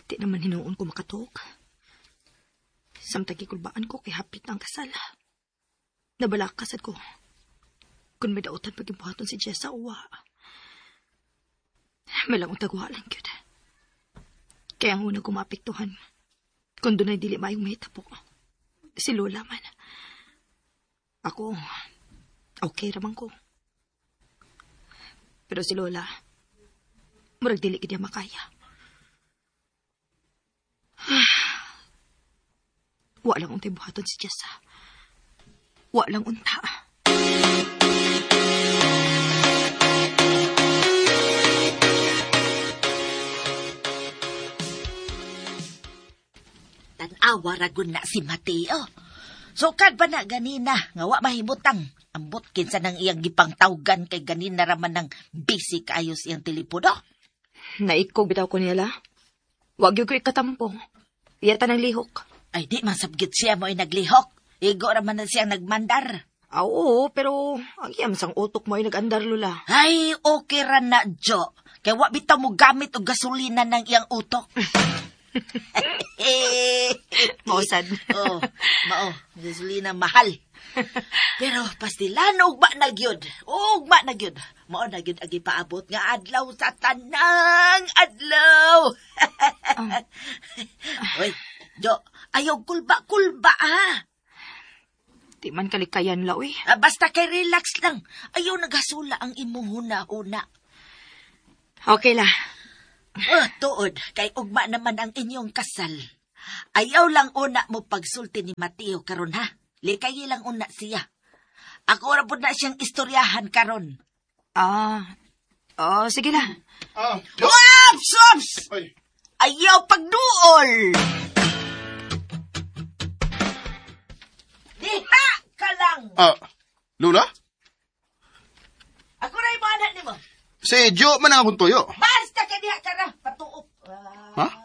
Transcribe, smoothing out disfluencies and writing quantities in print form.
Di naman hinuon ko makatok. Samtang ikulbaan ko kay hapit ng kasal. Nabalakasad ko. Kung may dautan pag-imbuhaton si Jessa uwa. Malang utagwa lang yun. Kaya ang una ko maapektuhan. Kung doon ay dili mayong mahitapok. Si Lola man. Ako, okay raman ko. Pero si Lola, murag dili kanya makaya. Walang untay buhaton si Jessa. Walang unta. Tanawa ragun na si Mateo. Sukad ba na ganina nga wa mahimutang. Ambot kinsa nang iyang gipang tawgan kay ganina raman ng basic ayos iyang telepono. Naikog bitaw ko nila. Wag yung ko ikatampo. Iyata ng lihok. Ay di masabgit siya mo ay naglihok. Igo raman na siyang nagmandar. Oo, pero ang iyam sang utok mo ay nag-andar, Lola. Ay, okay ra na, Jo. Kaya wa bitaw mo gamit o gasolina ng iyang utok. Mausad. Oh, gasolina mahal. Pero pastilan ugma na gyud. Ugma na gyud. Mao na gyud agi paabot nga adlaw sa tanang adlaw. Oy, Jo, ayaw kulba ah. Di man kalikayan la, uy. Basta kay relax lang. Ayaw naghasula ang imong huna-huna. Okay la. Tuod, kay ugma naman ang inyong kasal. Ayaw lang una mo pagsulti ni Mateo karon ha. Likay lang una siya. Ako ra pud na siyang istoryahan karon. Sige la. Ops! Ay. Ayaw pagduol! Diha ka lang! Lula? Ako na yung anak ni mo. Si Jo man ang akong tuyo. Basta ka diha ka na! Patuop! Ha?